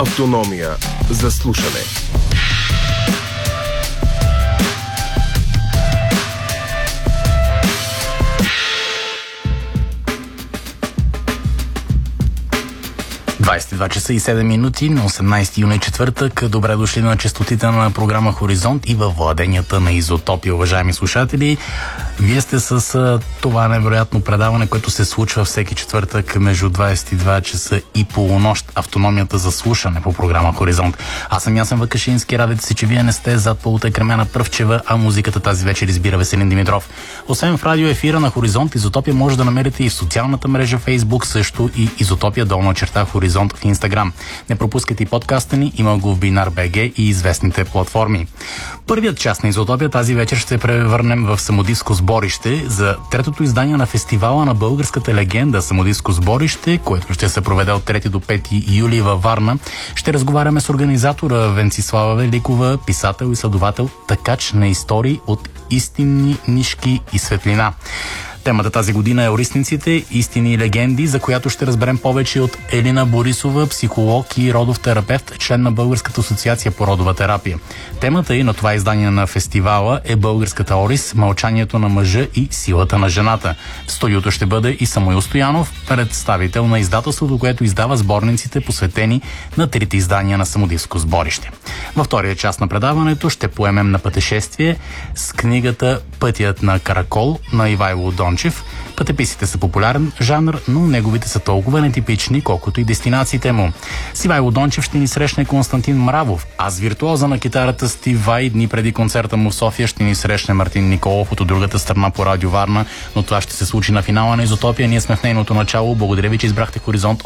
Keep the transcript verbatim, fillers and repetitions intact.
Автономия за слушане. двадесет и два часа и седем минути на осемнадесети юни, четвъртък. Добре дошли на честотите на програма Хоризонт и във владенията на Изотопия, уважаеми слушатели. Вие сте с а, това невероятно предаване, което се случва всеки четвъртък между двадесет и два часа и полунощ. Автономията за слушане по програма Хоризонт. Аз съм Ясен Вакашински. Радите се, че вие не сте зад полута Кремена Пръвчева, а музиката тази вечер избира Веселин Димитров. Освен в радио ефира на Хоризонт, Изотопия може да намерите и в социалната мрежа Facebook, също и Изотопия долна черта Хоризонт в Инстаграм. Не пропускайте и подкаста ни, има го в Бинар точка би джи и известните платформи. Първият част на Изотопия тази вечер ще превърнем в Самодивско сборище за третото издание на фестивала на българската легенда Самодивско сборище, което ще се проведе от трети до пети юли във Варна. Ще разговаряме с организатора Венцислава Великова, писател и следовател, такач на истории от истинни нишки и светлина. Темата тази година е орисниците, истини и легенди, за която ще разберем повече от Елина Борисова, психолог и родов терапевт, член на Българската асоциация по родова терапия. Темата и на това издание на фестивала е българската орис, мълчанието на мъжа и силата на жената. В студиото ще бъде и Самуил Стоянов, представител на издателството, което издава сборниците, посветени на трите издания на Самодивско сборище. Във втория част на предаването ще поемем на пътешествие с книгата "Пътят на Каракол" на Ивайло Дончев. Пътеписите са популярен жанр, но неговите са толкова нетипични, колкото и дестинациите му. С Ивайло Дончев ще ни срещне Константин Мравов, а с виртуоза на китарата Стив Вай дни преди концерта му в София ще ни срещне Мартин Николов от другата страна по Радио Варна, но това ще се случи на финала на Изотопия. Ние сме в нейното начало. Благодаря ви, че избрахте Хоризонт.